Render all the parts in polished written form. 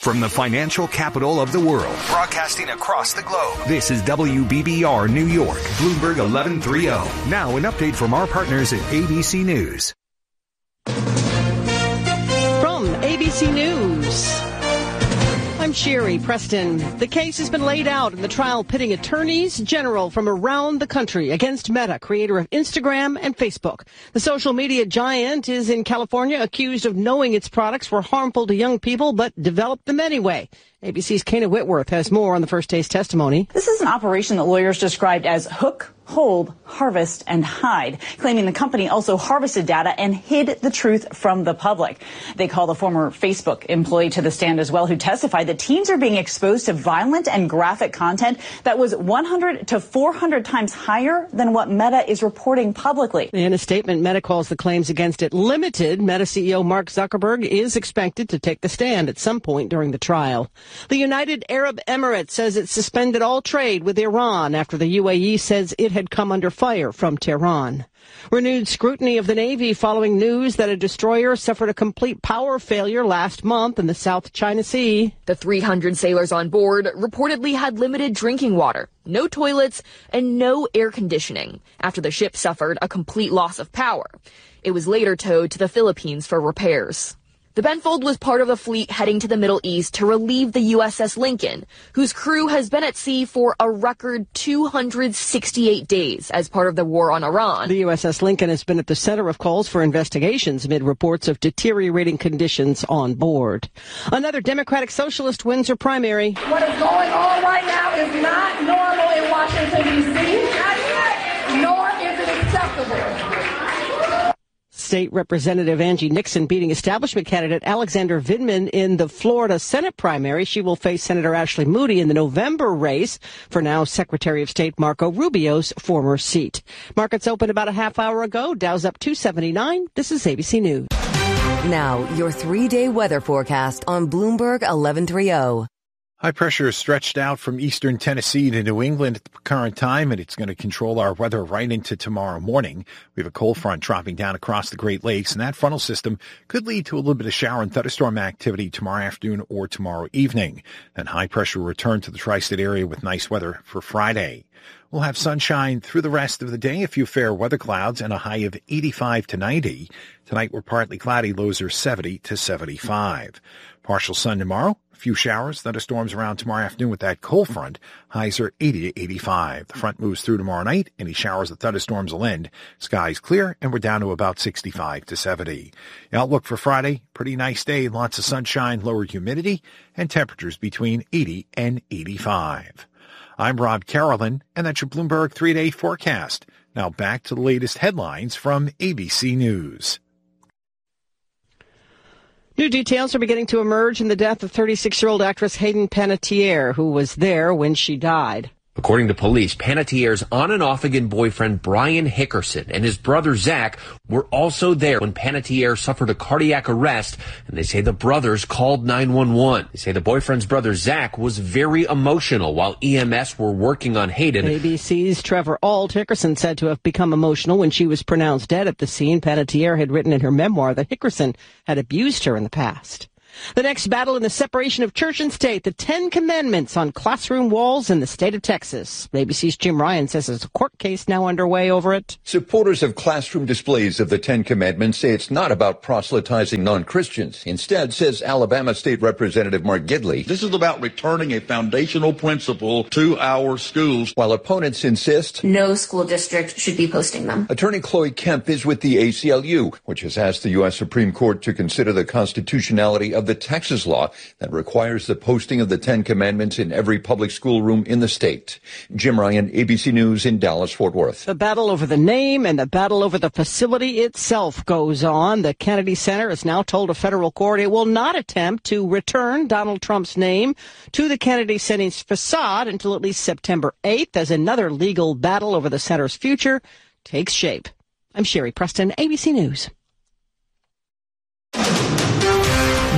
From the financial capital of the world, broadcasting across the globe, this is WBBR New York, Bloomberg 1130. Now an update from our partners at ABC News. From ABC News, I'm Sherry Preston. The case has been laid out in the trial pitting attorneys general from around the country against Meta, creator of Instagram and Facebook. The social media giant is in California, accused of knowing its products were harmful to young people, but developed them anyway. ABC's Kana Whitworth has more on the first day's testimony. This is an operation that lawyers described as hook, hold, harvest, and hide, claiming the company also harvested data and hid the truth from the public. They call the former Facebook employee to the stand as well, who testified that teens are being exposed to violent and graphic content that was 100 to 400 times higher than what Meta is reporting publicly. In a statement, Meta calls the claims against it limited. Meta CEO Mark Zuckerberg is expected to take the stand at some point during the trial. The United Arab Emirates says it suspended all trade with Iran after the UAE says it had come under fire from Tehran. Renewed scrutiny of the Navy following news that a destroyer suffered a complete power failure last month in the South China Sea. The 300 sailors on board reportedly had limited drinking water, no toilets, and no air conditioning after the ship suffered a complete loss of power. It was later towed to the Philippines for repairs. The Benfold was part of the fleet heading to the Middle East to relieve the USS Lincoln, whose crew has been at sea for a record 268 days as part of the war on Iran. The USS Lincoln has been at the center of calls for investigations amid reports of deteriorating conditions on board. Another Democratic Socialist wins her primary. What is going on right now is not normal in Washington, D.C., nor is it acceptable. State Representative Angie Nixon beating establishment candidate Alexander Vindman in the Florida Senate primary. She will face Senator Ashley Moody in the November race for now Secretary of State Marco Rubio's former seat. Markets opened about a half hour ago. Dow's up 279. This is ABC News. Now, your 3-day weather forecast on Bloomberg 1130. High pressure is stretched out from eastern Tennessee to New England at the current time, and it's going to control our weather right into tomorrow morning. We have a cold front dropping down across the Great Lakes, and that frontal system could lead to a little bit of shower and thunderstorm activity tomorrow afternoon or tomorrow evening. Then high pressure will return to the tri-state area with nice weather for Friday. We'll have sunshine through the rest of the day, a few fair weather clouds, and a high of 85 to 90. Tonight we're partly cloudy, lows are 70 to 75. Partial sun tomorrow. A few showers, thunderstorms around tomorrow afternoon with that cold front. Highs are 80 to 85. The front moves through tomorrow night. Any showers or thunderstorms will end. Skies clear, and we're down to about 65 to 70. The outlook for Friday, pretty nice day. Lots of sunshine, lower humidity, and temperatures between 80 and 85. I'm Rob Carolyn, and that's your Bloomberg 3-day forecast. Now back to the latest headlines from ABC News. New details are beginning to emerge in the death of 36-year-old actress Hayden Panettiere, who was there when she died. According to police, Panettiere's on and off again boyfriend Brian Hickerson and his brother Zach were also there when Panettiere suffered a cardiac arrest, and they say the brothers called 911. They say the boyfriend's brother Zach was very emotional while EMS were working on Hayden. ABC's Trevor Ault. Hickerson said to have become emotional when she was pronounced dead at the scene. Panettiere had written in her memoir that Hickerson had abused her in the past. The next battle in the separation of church and state, the 10 Commandments on classroom walls in the state of Texas. ABC's Jim Ryan says there's a court case now underway over it. Supporters of classroom displays of the 10 Commandments say it's not about proselytizing non-Christians. Instead, says Alabama State Representative Mark Gidley, this is about returning a foundational principle to our schools. While opponents insist no school district should be posting them. Attorney Chloe Kemp is with the ACLU, which has asked the U.S. Supreme Court to consider the constitutionality of the Texas law that requires the posting of the 10 Commandments in every public schoolroom in the state. Jim Ryan, ABC News in Dallas-Fort Worth. The battle over the name and the battle over the facility itself goes on. The Kennedy Center has now told a federal court it will not attempt to return Donald Trump's name to the Kennedy Center's facade until at least September 8th, as another legal battle over the center's future takes shape. I'm Sherry Preston, ABC News.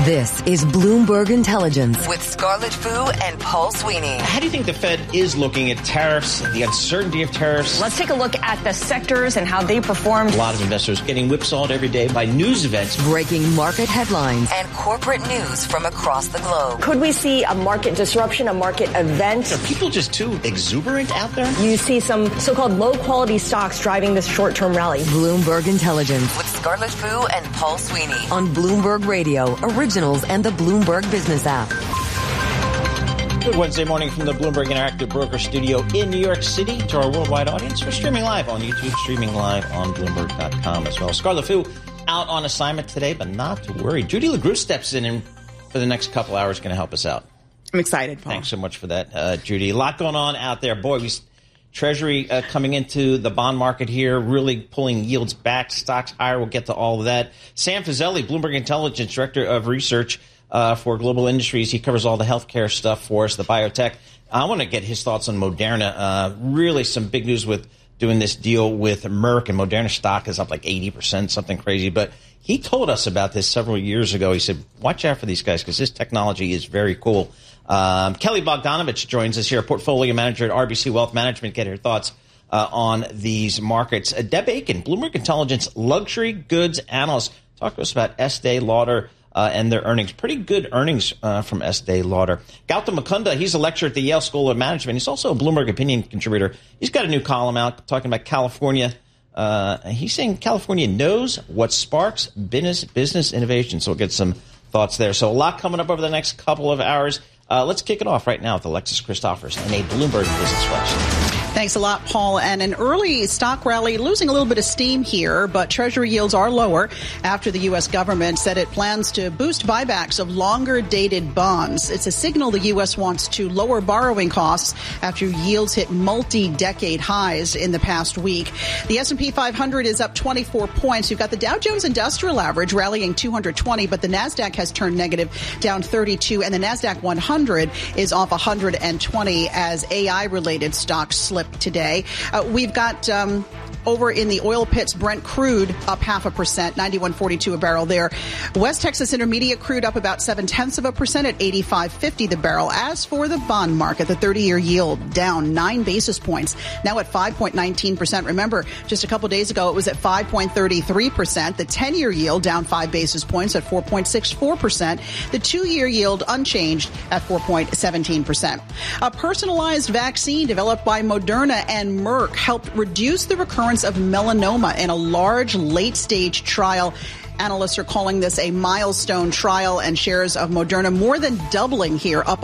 This is Bloomberg Intelligence with Scarlett Fu and Paul Sweeney. How do you think the Fed is looking at tariffs, the uncertainty of tariffs? Let's take a look at the sectors and how they performed. A lot of investors getting whipsawed every day by news events. Breaking market headlines and corporate news from across the globe. Could we see a market disruption, a market event? Are people just too exuberant out there? You see some so-called low-quality stocks driving this short-term rally. Bloomberg Intelligence with Scarlett Fu and Paul Sweeney on Bloomberg Radio, Originals, and the Bloomberg Business app. Good Wednesday morning from the Bloomberg Interactive Broker Studio in New York City. To our worldwide audience, we're streaming live on YouTube, streaming live on Bloomberg.com as well. Scarlett Fu out on assignment today, but not to worry. Judy LaGrue steps in and for the next couple hours going to help us out. I'm excited, Paul. Thanks so much for that, Judy. A lot going on out there. Boy, Treasury coming into the bond market here, really pulling yields back, stocks higher. We'll get to all of that. Sam Fazeli, Bloomberg Intelligence Director of Research for Global Industries. He covers all the healthcare stuff for us, the biotech. I want to get his thoughts on Moderna. Really some big news with doing this deal with Merck, and Moderna stock is up like 80%, something crazy. But he told us about this several years ago. He said, watch out for these guys because this technology is very cool. Kelly Bogdanovich joins us here, portfolio manager at RBC Wealth Management. Get her thoughts on these markets. Deb Aiken, Bloomberg Intelligence luxury goods analyst. Talk to us about Estee Lauder and their earnings. Pretty good earnings from Estee Lauder. Gautam Mukunda, he's a lecturer at the Yale School of Management. He's also a Bloomberg opinion contributor. He's got a new column out talking about California. He's saying California knows what sparks business innovation. So we'll get some thoughts there. So a lot coming up over the next couple of hours. Let's kick it off right now with Alexis Christophers and a Bloomberg Business Flash. Thanks a lot, Paul. And an early stock rally losing a little bit of steam here, but Treasury yields are lower after the U.S. government said it plans to boost buybacks of longer-dated bonds. It's a signal the U.S. wants to lower borrowing costs after yields hit multi-decade highs in the past week. The S&P 500 is up 24 points. You've got the Dow Jones Industrial Average rallying 220, but the NASDAQ has turned negative, down 32, and the NASDAQ 100 is off 120 as AI-related stocks slip today. We've got over in the oil pits, Brent crude up 0.5%, 91.42 a barrel there. West Texas Intermediate crude up about 0.7% at 85.50 the barrel. As for the bond market, the 30-year yield down 9 basis points, now at 5.19%. Remember, just a couple days ago, it was at 5.33%. The 10-year yield down 5 basis points at 4.64%. The 2-year yield unchanged at 4.17%. A personalized vaccine developed by Moderna and Merck helped reduce the recurrence of melanoma in a large late-stage trial. Analysts are calling this a milestone trial, and shares of Moderna more than doubling here, up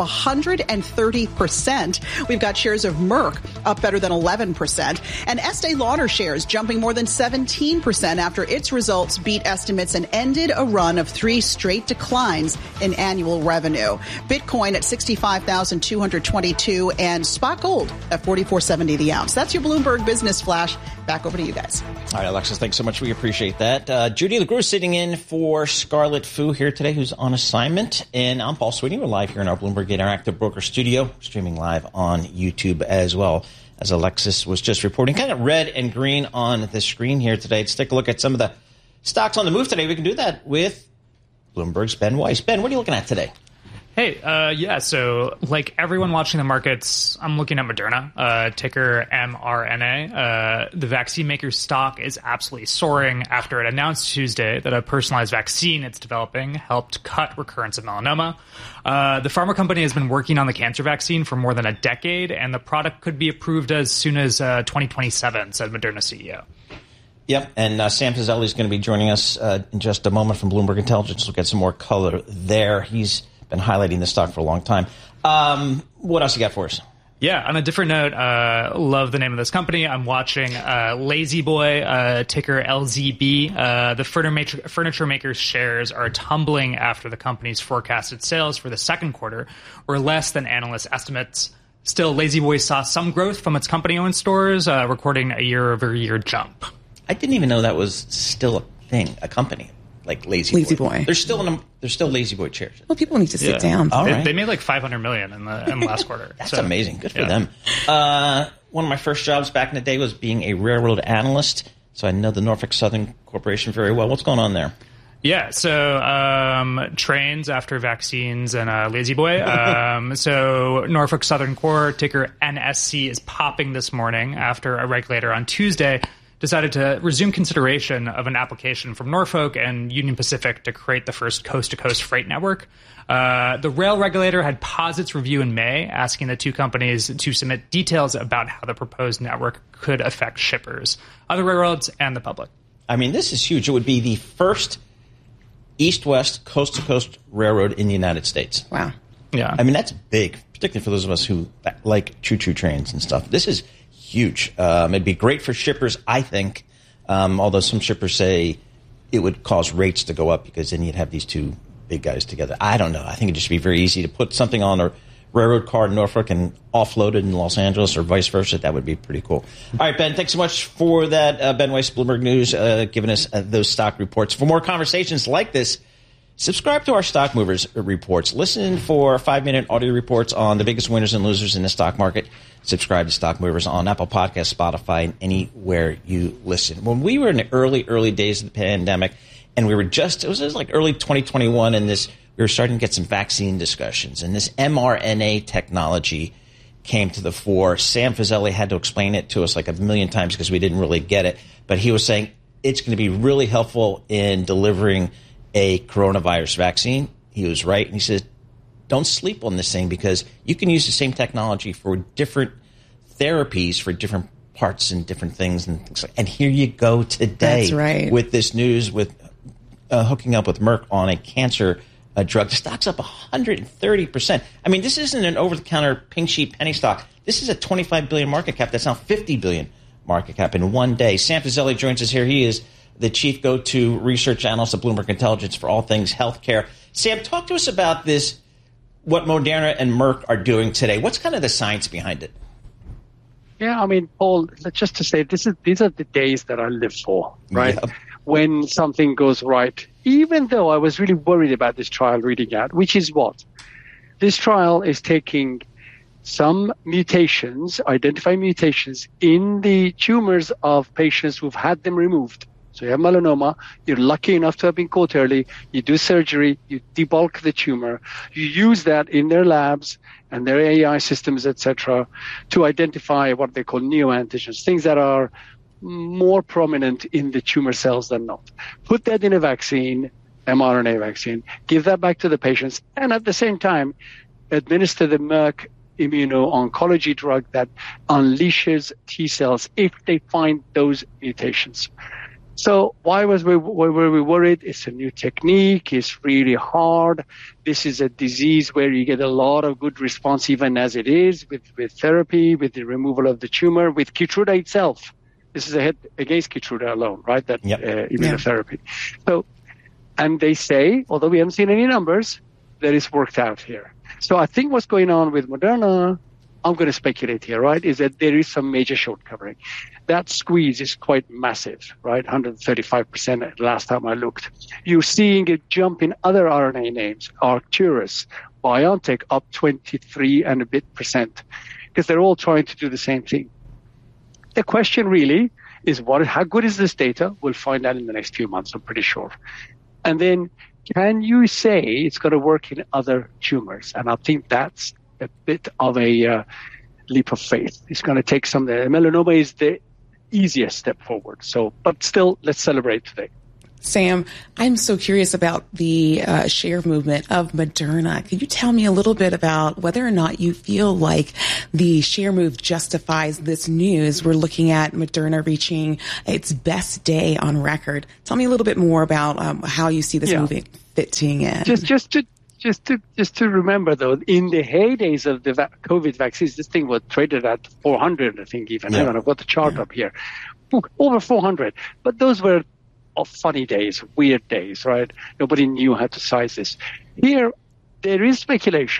130%. We've got shares of Merck up better than 11%. And Estee Lauder shares jumping more than 17% after its results beat estimates and ended a run of 3 straight declines in annual revenue. Bitcoin at $65,222 and spot gold at $44.70 the ounce. That's your Bloomberg Business Flash. Back over to you guys. All right, Alexis, thanks so much. We appreciate that. Judy LaGrue sitting in for Scarlett Fu here today, who's on assignment. And I'm Paul Sweeney. We're live here in our Bloomberg Interactive Broker Studio, streaming live on YouTube as well, as Alexis was just reporting. Kind of red and green on the screen here today. Let's take a look at some of the stocks on the move today. We can do that with Bloomberg's Ben Weiss. Ben, what are you looking at today? Hey, so like everyone watching the markets, I'm looking at Moderna, ticker mRNA. The vaccine maker's stock is absolutely soaring after it announced Tuesday that a personalized vaccine it's developing helped cut recurrence of melanoma. The pharma company has been working on the cancer vaccine for more than a decade, and the product could be approved as soon as 2027, said Moderna CEO. Yep, and Sam Fazeli is going to be joining us in just a moment from Bloomberg Intelligence. We'll get some more color there. He's been highlighting this stock for a long time. What else you got for us? Yeah, on a different note, love the name of this company. I'm watching La-Z-Boy, ticker LZB. The furniture maker's shares are tumbling after the company's forecasted sales for the second quarter were less than analyst estimates. Still, La-Z-Boy saw some growth from its company-owned stores, recording a year-over-year jump. I didn't even know that was still a thing, a company. Like La-Z-Boy. There's still La-Z-Boy chairs. Well, people need to sit down. All right. They made like $500 million in the last quarter. That's amazing. Good for them. One of my first jobs back in the day was being a railroad analyst, so I know the Norfolk Southern Corporation very well. What's going on there? Yeah, so trains after vaccines and Lazy Boy. So Norfolk Southern Core, ticker NSC, is popping this morning after a regulator on Tuesday decided to resume consideration of an application from Norfolk and Union Pacific to create the first coast-to-coast freight network. The rail regulator had paused its review in May, asking the two companies to submit details about how the proposed network could affect shippers, other railroads, and the public. I mean, this is huge. It would be the first east-west, coast-to-coast railroad in the United States. Wow. Yeah. I mean, that's big, particularly for those of us who like choo-choo trains and stuff. This is huge. It'd be great for shippers, I think, although some shippers say it would cause rates to go up because then you'd have these two big guys together. I don't know. I think it'd just be very easy to put something on a railroad car in Norfolk and offload it in Los Angeles or vice versa. That would be pretty cool. All right, Ben, thanks so much for that. Ben Weiss, Bloomberg News, giving us those stock reports. For more conversations like this, subscribe to our Stock Movers reports. Listen for 5-minute audio reports on the biggest winners and losers in the stock market. Subscribe to Stock Movers on Apple Podcasts, Spotify, and anywhere you listen. When we were in the early days of the pandemic, and we were it was like early 2021, and we were starting to get some vaccine discussions, and this mRNA technology came to the fore. Sam Fazeli had to explain it to us like a million times because we didn't really get it, but he was saying it's going to be really helpful in delivering a coronavirus vaccine. He was right. And he says, don't sleep on this thing because you can use the same technology for different therapies for different parts and different things. And here you go today. That's right. With this news, with hooking up with Merck on a cancer drug. The stock's up 130%. I mean, this isn't an over-the-counter pink sheet penny stock. This is a $25 billion market cap. That's now $50 billion market cap in one day. Sam Fazeli joins us here. He is the chief go-to research analyst at Bloomberg Intelligence for all things healthcare. Sam, talk to us about this, what Moderna and Merck are doing today. What's kind of the science behind it? Yeah, I mean, Paul, just to say, these are the days that I live for, right? Yep. When something goes right, even though I was really worried about this trial reading out, which is what? This trial is taking some mutations, identifying mutations in the tumors of patients who've had them removed. So you have melanoma, you're lucky enough to have been caught early, you do surgery, you debulk the tumor, you use that in their labs and their AI systems, etc., to identify what they call neoantigens, things that are more prominent in the tumor cells than not. Put that in a vaccine, mRNA vaccine, give that back to the patients, and at the same time, administer the Merck immuno-oncology drug that unleashes T cells if they find those mutations. So why were we worried? It's a new technique. It's really hard. This is a disease where you get a lot of good response even as it is with therapy, with the removal of the tumor, with Keytruda itself. This is a hit against Keytruda alone, right? That immunotherapy. Yeah. So, and they say, although we haven't seen any numbers, that it's worked out here. So I think what's going on with Moderna, I'm going to speculate here, right, is that there is some major shortcoming. That squeeze is quite massive, right? 135% last time I looked. You're seeing a jump in other RNA names, Arcturus, BioNTech up 23 and a bit %, because they're all trying to do the same thing. The question really is how good is this data? We'll find out in the next few months, I'm pretty sure. And then can you say it's going to work in other tumors? And I think that's a bit of a leap of faith. It's going to take some. Melanoma is the easiest step forward. So, but still, let's celebrate today. Sam, I'm so curious about the share movement of Moderna. Could you tell me a little bit about whether or not you feel like the share move justifies this news? We're looking at Moderna reaching its best day on record. Tell me a little bit more about how you see this moving fitting in. Just to remember, though, in the heydays of the COVID vaccines, this thing was traded at 400, I think, even. Hang on, I've got the chart up here. Over 400. But those were funny days, weird days, right? Nobody knew how to size this. Here, there is speculation